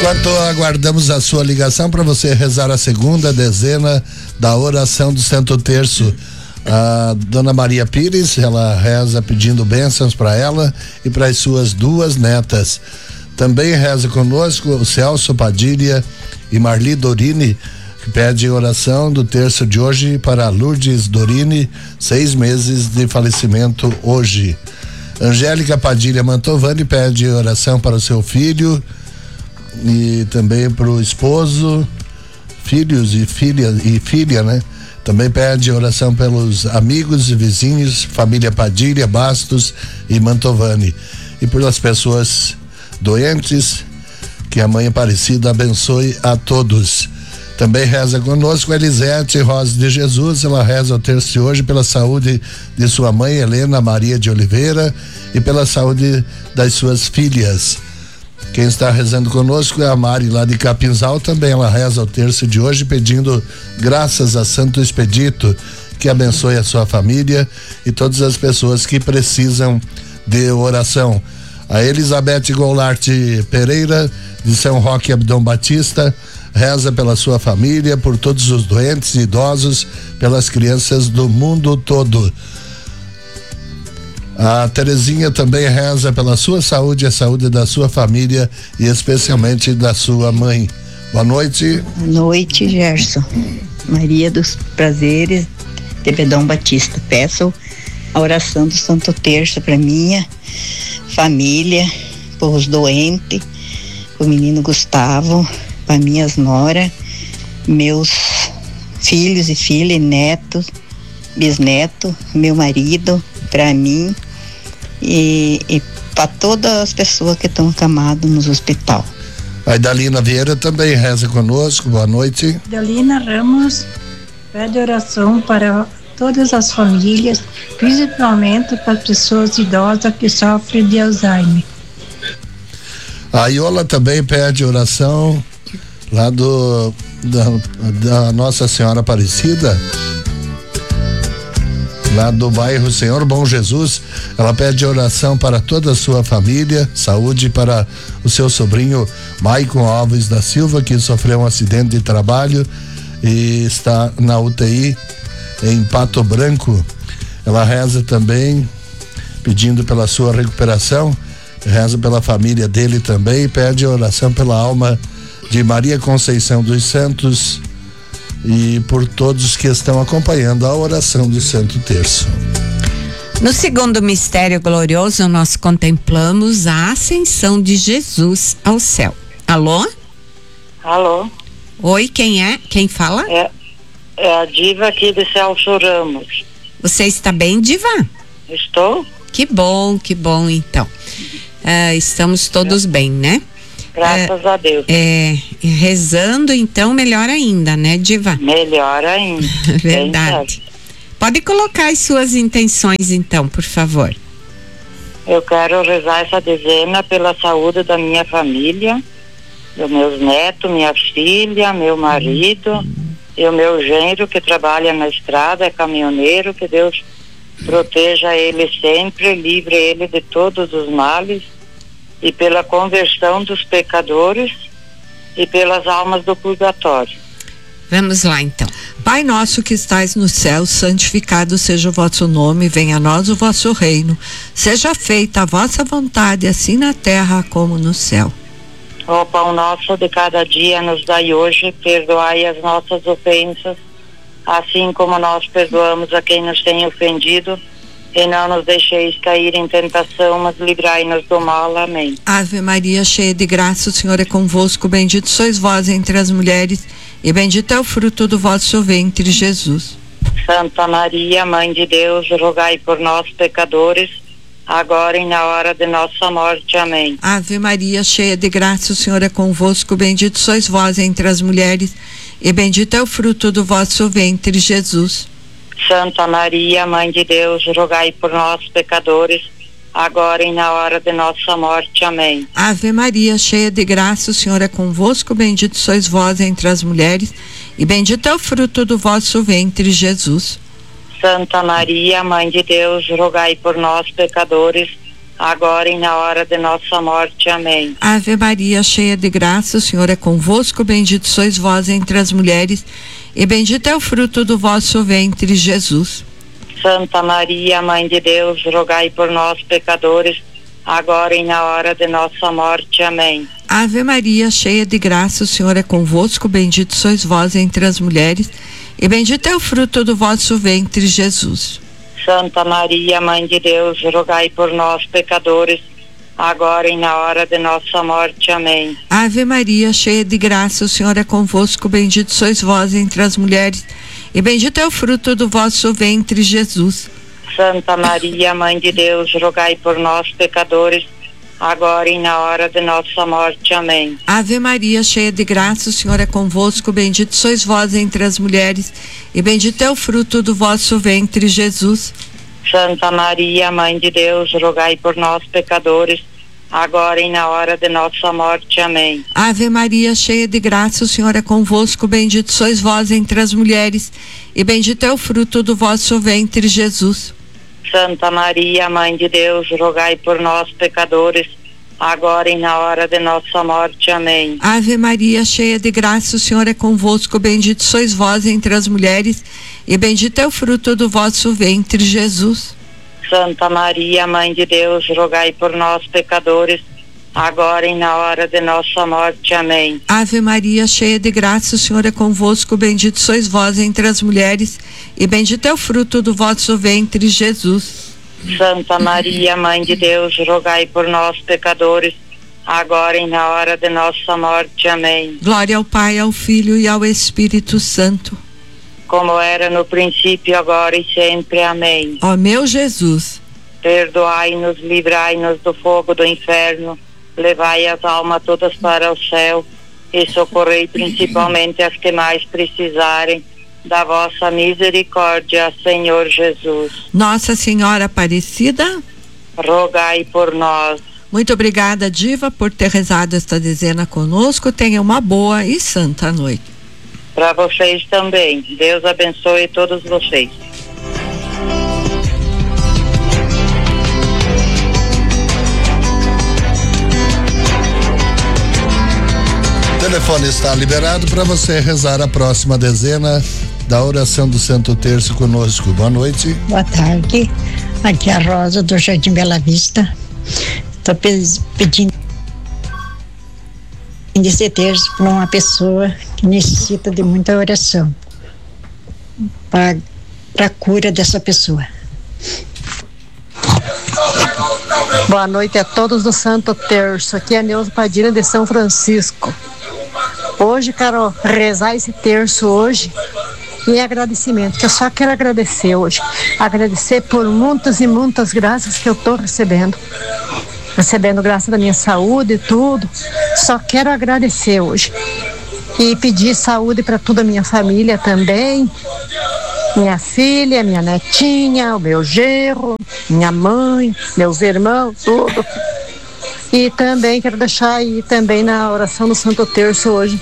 Enquanto aguardamos a sua ligação para você rezar a segunda dezena da oração do Santo Terço, a Dona Maria Pires, ela reza pedindo bênçãos para ela e para as suas duas netas. Também reza conosco o Celso Padilha e Marli Dorini, que pede oração do terço de hoje para Lourdes Dorini, 6 meses de falecimento hoje. Angélica Padilha Mantovani pede oração para o seu filho e também para o esposo, filhos e filha, né? Também pede oração pelos amigos e vizinhos, família Padilha, Bastos e Mantovani, e pelas pessoas doentes, que a Mãe Aparecida abençoe a todos. Também reza conosco Elisete Rosa de Jesus, ela reza o terço de hoje pela saúde de sua mãe Helena Maria de Oliveira e pela saúde das suas filhas. Quem está rezando conosco é a Mari lá de Capinzal, também ela reza o terço de hoje pedindo graças a Santo Expedito, que abençoe a sua família e todas as pessoas que precisam de oração. A Elizabeth Goulart Pereira de São Roque Abdão Batista reza pela sua família, por todos os doentes e idosos, pelas crianças do mundo todo. A Terezinha também reza pela sua saúde, a saúde da sua família e especialmente da sua mãe. Boa noite. Boa noite, Gerson. Maria dos Prazeres de Bedão Batista. Peço a oração do Santo Terço para minha família, para os doentes, para o menino Gustavo, para minhas noras, meus filhos e filhas, netos, bisneto, meu marido, para mim e para todas as pessoas que estão acamadas nos hospital. A Idalina Vieira também reza conosco. Boa noite. Idalina Ramos pede oração para todas as famílias, principalmente para as pessoas idosas que sofrem de Alzheimer. A Iola também pede oração lá da Nossa Senhora Aparecida, lá do bairro Senhor Bom Jesus. Ela pede oração para toda a sua família, saúde para o seu sobrinho Maicon Alves da Silva, que sofreu um acidente de trabalho e está na UTI em Pato Branco. Ela reza também pedindo pela sua recuperação, reza pela família dele também e pede oração pela alma de Maria Conceição dos Santos e por todos que estão acompanhando a oração do Santo Terço. No segundo mistério glorioso, nós contemplamos a ascensão de Jesus ao céu. Alô? Alô? Oi, quem é? Quem fala? É a Diva aqui de Celso Ramos. Você está bem, Diva? Estou. Que bom então. Estamos todos bem, né? Graças a Deus. Rezando, então, melhor ainda, né, Diva? Melhor ainda. Verdade. Pode colocar as suas intenções, então, por favor. Eu quero rezar essa dezena pela saúde da minha família, dos meus netos, minha filha, meu marido e o meu genro que trabalha na estrada, é caminhoneiro, que Deus proteja ele sempre, livre ele de todos os males, e pela conversão dos pecadores e pelas almas do purgatório. Vamos lá, então. Pai nosso que estais no céu, santificado seja o vosso nome, venha a nós o vosso reino, seja feita a vossa vontade, assim na terra como no céu. O pão nosso de cada dia nos dai hoje, perdoai as nossas ofensas, assim como nós perdoamos a quem nos tem ofendido, e não nos deixeis cair em tentação, mas livrai-nos do mal. Amém. Ave Maria, cheia de graça, o Senhor é convosco, bendito sois vós entre as mulheres, e bendito é o fruto do vosso ventre, Jesus. Santa Maria, Mãe de Deus, rogai por nós, pecadores, agora e na hora de nossa morte. Amém. Ave Maria, cheia de graça, o Senhor é convosco, bendito sois vós entre as mulheres, e bendito é o fruto do vosso ventre, Jesus. Santa Maria, Mãe de Deus, rogai por nós, pecadores, agora e na hora de nossa morte. Amém. Ave Maria, cheia de graça, o Senhor é convosco, bendito sois vós entre as mulheres, e bendito é o fruto do vosso ventre, Jesus. Santa Maria, Mãe de Deus, rogai por nós, pecadores, agora e na hora de nossa morte. Amém. Ave Maria, cheia de graça, o Senhor é convosco, bendito sois vós entre as mulheres, e bendito é o fruto do vosso ventre, Jesus. Santa Maria, Mãe de Deus, rogai por nós, pecadores, agora e na hora de nossa morte. Amém. Ave Maria, cheia de graça, o Senhor é convosco, bendito sois vós entre as mulheres, e bendito é o fruto do vosso ventre, Jesus. Santa Maria, Mãe de Deus, rogai por nós, pecadores, agora e na hora de nossa morte. Amém. Ave Maria, cheia de graça, o Senhor é convosco, bendito sois vós entre as mulheres, e bendito é o fruto do vosso ventre, Jesus. Santa Maria, Mãe de Deus, rogai por nós, pecadores, agora e na hora de nossa morte. Amém. Ave Maria, cheia de graça, o Senhor é convosco, bendito sois vós entre as mulheres, e bendito é o fruto do vosso ventre, Jesus. Santa Maria, Mãe de Deus, rogai por nós, pecadores, agora e na hora de nossa morte. Amém. Ave Maria, cheia de graça, o Senhor é convosco, bendito sois vós entre as mulheres, e bendito é o fruto do vosso ventre, Jesus. Santa Maria, Mãe de Deus, rogai por nós, pecadores, agora e na hora de nossa morte. Amém. Ave Maria, cheia de graça, o Senhor é convosco, bendito sois vós entre as mulheres, e bendito é o fruto do vosso ventre, Jesus. Santa Maria, Mãe de Deus, rogai por nós, pecadores, agora e na hora de nossa morte. Amém. Ave Maria, cheia de graça, o Senhor é convosco, bendito sois vós entre as mulheres, e bendito é o fruto do vosso ventre, Jesus. Santa Maria, Mãe de Deus, rogai por nós, pecadores, agora e na hora de nossa morte. Amém. Glória ao Pai, ao Filho e ao Espírito Santo, como era no princípio, agora e sempre. Amém. Ó meu Jesus, perdoai-nos, livrai-nos do fogo do inferno, levai as almas todas para o céu e socorrei principalmente as que mais precisarem da vossa misericórdia, Senhor Jesus. Nossa Senhora Aparecida, rogai por nós. Muito obrigada, Diva, por ter rezado esta dezena conosco. Tenha uma boa e santa noite. Para vocês também. Deus abençoe todos vocês. O telefone está liberado para você rezar a próxima dezena da oração do Santo Terço conosco. Boa noite. Boa tarde. Aqui é a Rosa do Jardim Bela Vista. Estou pedindo esse terço para uma pessoa que necessita de muita oração para a cura dessa pessoa. Boa noite a todos do Santo Terço. Aqui é a Neuza Padilha de São Francisco. Hoje quero rezar esse terço hoje em agradecimento, que eu só quero agradecer hoje. Agradecer por muitas e muitas graças que eu estou recebendo graça da minha saúde e tudo. Só quero agradecer hoje e pedir saúde para toda a minha família também, minha filha, minha netinha, o meu genro, minha mãe, meus irmãos, tudo. E também quero deixar aí também na oração do Santo Terço hoje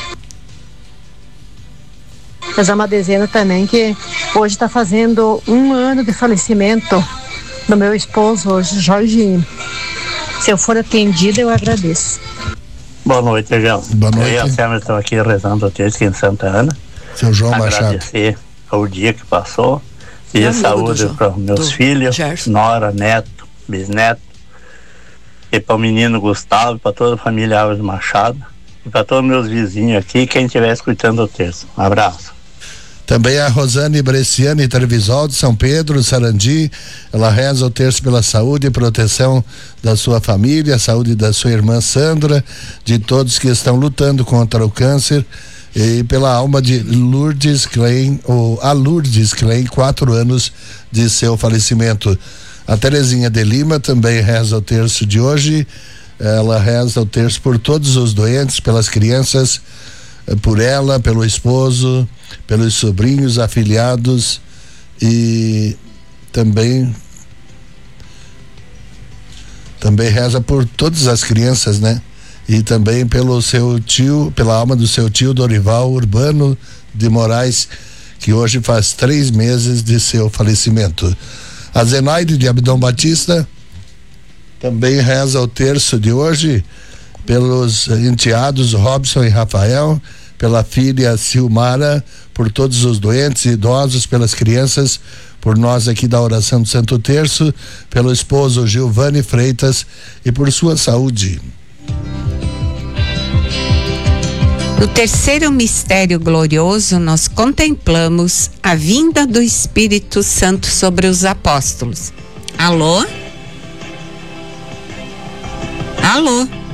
fazer uma dezena também, que hoje está fazendo 1 ano de falecimento do meu esposo hoje, Jorginho. Se eu for atendida, eu agradeço. Boa noite, João. Boa noite. Eu e a Selma estamos aqui rezando o terço aqui em Santa Ana. Seu João Machado. Agradecer ao dia que passou e saúde para meus filhos, Gerson, nora, neto, bisneto, e para o menino Gustavo, para toda a família Alves Machado e para todos meus vizinhos aqui, quem estiver escutando o terço. Um abraço. Também a Rosane Bresciani Trevisol de São Pedro, Sarandi. Ela reza o terço pela saúde e proteção da sua família, a saúde da sua irmã Sandra, de todos que estão lutando contra o câncer, e pela alma de Lourdes Klein, ou a Lourdes Klein, 4 anos de seu falecimento. A Terezinha de Lima também reza o terço de hoje. Ela reza o terço por todos os doentes, pelas crianças, por ela, pelo esposo, pelos sobrinhos, afilhados, e também reza por todas as crianças, né? E também pelo seu tio, pela alma do seu tio Dorival Urbano de Moraes, que hoje faz 3 meses de seu falecimento. A Zenaide de Abdão Batista Também reza o terço de hoje pelos enteados Robson e Rafael, pela filha Silmara, por todos os doentes e idosos, pelas crianças, por nós aqui da oração do Santo Terço, pelo esposo Gilvani Freitas e por sua saúde. No terceiro mistério glorioso, nós contemplamos a vinda do Espírito Santo sobre os apóstolos. Alô? Alô?